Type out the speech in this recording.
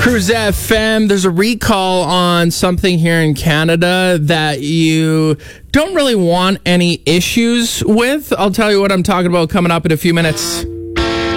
Cruise FM, there's a recall on something here in Canada that you don't really want any issues with. I'll tell you what I'm talking about coming up in a few minutes.